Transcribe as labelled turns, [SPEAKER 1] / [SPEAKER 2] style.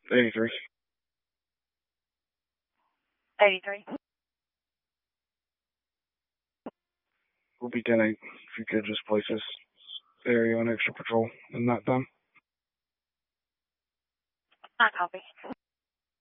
[SPEAKER 1] 83.
[SPEAKER 2] 83.
[SPEAKER 1] We'll be 10-8. If you could just place this area on extra patrol and not time.
[SPEAKER 2] I copy.